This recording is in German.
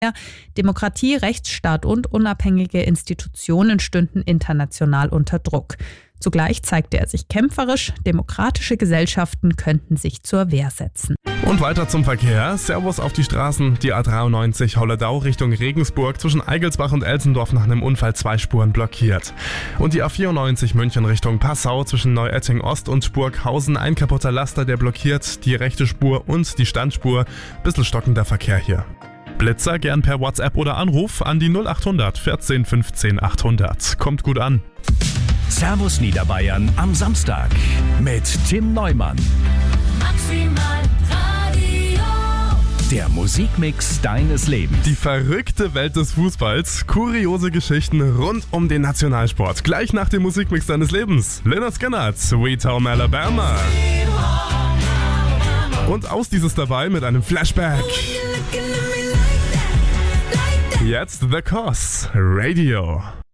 Demokratie, Rechtsstaat und unabhängige Institutionen stünden international unter Druck. Zugleich zeigte er sich kämpferisch, demokratische Gesellschaften könnten sich zur Wehr setzen. Und weiter zum Verkehr. Servus auf die Straßen. Die A93 Holledau Richtung Regensburg zwischen Eigelsbach und Elsendorf nach einem Unfall 2 Spuren blockiert. Und die A94 München Richtung Passau zwischen Neuötting Ost und Spurghausen ein kaputter Laster, der blockiert die rechte Spur und die Standspur. Bisschen stockender Verkehr hier. Blitzer gern per WhatsApp oder Anruf an die 0800 14 15 800. Kommt gut an. Servus Niederbayern am Samstag mit Tim Neumann. Maximal Radio. Der Musikmix deines Lebens. Die verrückte Welt des Fußballs, kuriose Geschichten rund um den Nationalsport. Gleich nach dem Musikmix deines Lebens. Lynyrd Skynyrd, Sweet Home Alabama. Und aus dieses dabei mit einem Flashback. Jetzt The Cause Radio.